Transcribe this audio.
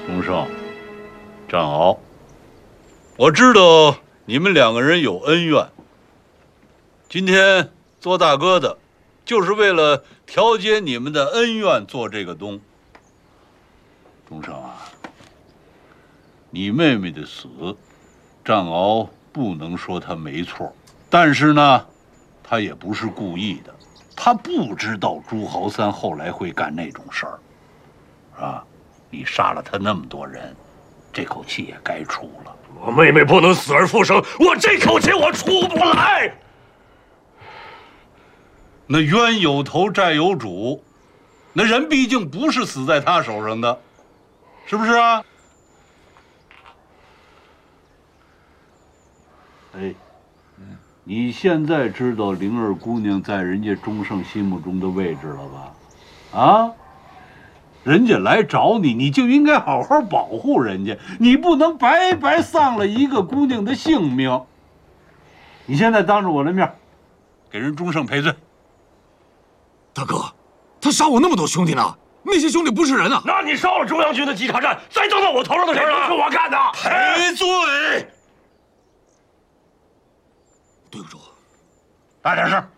钟胜、战鳌，我知道你们两个人有恩怨。今天做大哥的，就是为了调解你们的恩怨做这个东。钟胜啊，你妹妹的死，战鳌不能说他没错，但是呢，他也不是故意的，他不知道朱豪三后来会干那种事儿，啊，你杀了他那么多人，这口气也该出了。 我妹妹不能死而复生，我这口气我出不来。 那冤有头债有主，那人毕竟不是死在他手上的，是不是啊？哎，你现在知道灵儿姑娘在人家钟胜心目中的位置了吧？啊，人家来找你，你就应该好好保护人家，你不能白白丧了一个姑娘的性命。你现在当着我的面，给人钟胜赔罪。 大哥，他杀我那么多兄弟呢，那些兄弟不是人啊！ 那你烧了中央军的稽查站，再遭到我头上的事啊！ 不是我干的， 赔罪。 对不住， 大点声。